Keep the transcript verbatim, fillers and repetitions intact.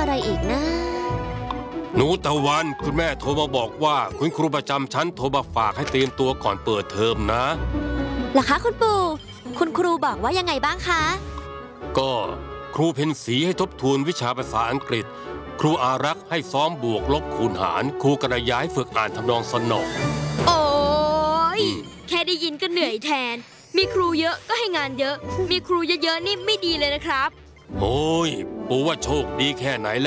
อะไรอีกนะหนูตะวันคุณแม่โทรมาบอกว่าคุณครูประจำชั้นโทรมาฝากให้เตรียมตัวก่อนเปิดเทอมนะเหรอคะคุณปู่คุณครูบอกว่ายังไงบ้างคะก็ครูเพ็ญศรีให้ทบทวนวิชาภาษาอังกฤษครูอารักษ์ให้ซ้อมบวกลบคูณหารครูกระยายฝึกอ่านทำนองสนอโอ้ยแค่ได้ยินก็เหนื่อยแทนมีครูเยอะก็ให้งานเยอะมีครูเยอะๆนี่ไม่ดีเลยนะครับโอ้ยปู่ว่าโชคดีแค่ไหนแล้ว